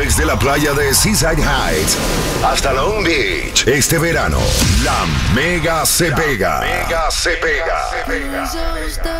Desde la playa de Seaside Heights hasta Long Beach. Este verano, la Mega se pega.